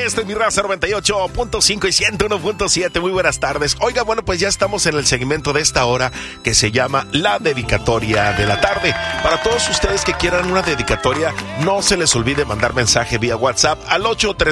Este es Mi Raza 98.5 y 101.7. Muy buenas tardes. Oiga, bueno, pues ya estamos en el segmento de esta hora que se llama La Dedicatoria de la Tarde. Para todos ustedes que quieran una dedicatoria, no se les olvide mandar mensaje vía WhatsApp al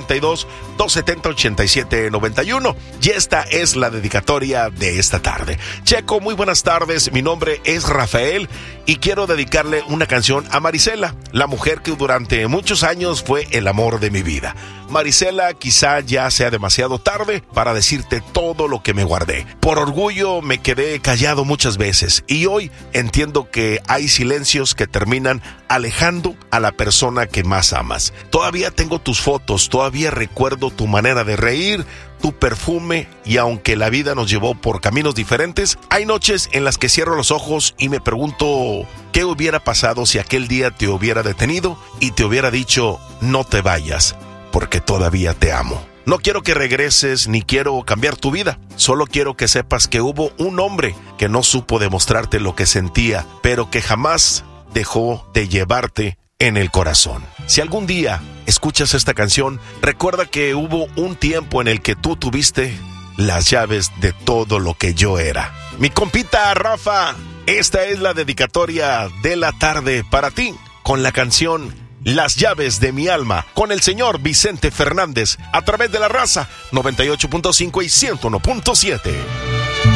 832-270-8791. Y esta es la dedicatoria de esta tarde. Checo, muy buenas tardes. Mi nombre es Rafael y quiero dedicarle una canción a Marisela, la mujer que durante muchos años fue el amor de mi vida. Marisela, quizá ya sea demasiado tarde para decirte todo lo que me guardé. Por orgullo me quedé callado muchas veces y hoy entiendo que hay silencios que terminan alejando a la persona que más amas. Todavía tengo tus fotos, todavía recuerdo tu manera de reír, tu perfume, y aunque la vida nos llevó por caminos diferentes, hay noches en las que cierro los ojos y me pregunto qué hubiera pasado si aquel día te hubiera detenido y te hubiera dicho no te vayas, porque todavía te amo. No quiero que regreses ni quiero cambiar tu vida, solo quiero que sepas que hubo un hombre que no supo demostrarte lo que sentía, pero que jamás dejó de llevarte en el corazón. Si algún día escuchas esta canción, recuerda que hubo un tiempo en el que tú tuviste las llaves de todo lo que yo era. Mi compita Rafa, esta es la dedicatoria de la tarde para ti, con la canción Las llaves de mi alma, con el señor Vicente Fernández, a través de La Raza 98.5 y 101.7.